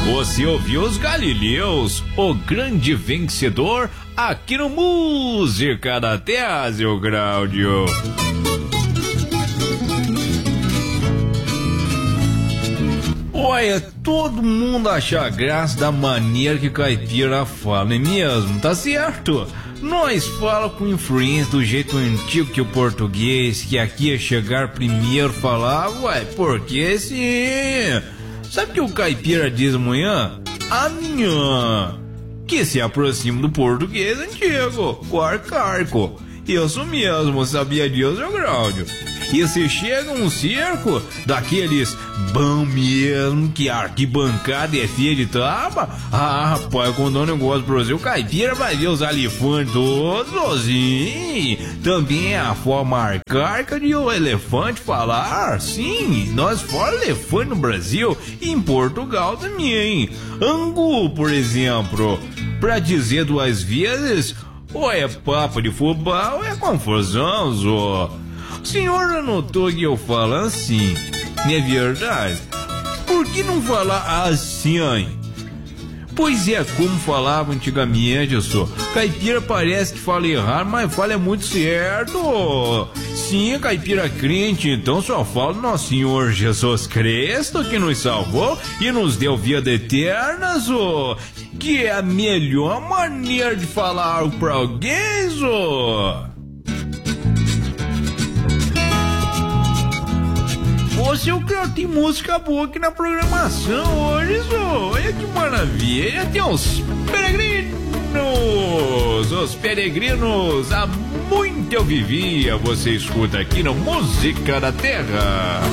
Você ouviu os Galileus, o grande vencedor, aqui no Música da Terra, seu Cláudio. Olha, todo mundo acha graça da maneira que caipira fala, não é mesmo? Tá certo? Nós fala com influência do jeito antigo que o português, que aqui ia chegar primeiro, falava, ué, porque sim. Sabe o que o caipira diz amanhã? Amanhã. Que se aproxima do português antigo, o arcaico. Isso mesmo, sabia disso, seu Cláudio? E se chega um circo daqueles bom mesmo, que a arquibancada é feia de tapa, rapaz, quando eu não gosto pra você, o caipira vai ver os elefantes todos assim. Também é a forma arcaica de o elefante falar. Sim, nós falamos elefante no Brasil e em Portugal também. Angu, por exemplo, pra dizer duas vezes, ou é papo de fubá ou é confusão, zô. O senhor já notou que eu falo assim, não é verdade? Por que não falar assim? Pois é, como falava antigamente, eu sou. Caipira parece que fala errado, mas fala é muito certo. Sim, caipira crente, então só fala nosso Senhor Jesus Cristo, que nos salvou e nos deu vida eterna, zô. Que é a melhor maneira de falar algo pra alguém, zô. Você, eu quero ter música boa aqui na programação hoje, zô. Olha que maravilha. Tem os peregrinos, há muito eu vivia. Você escuta aqui no Música da Terra.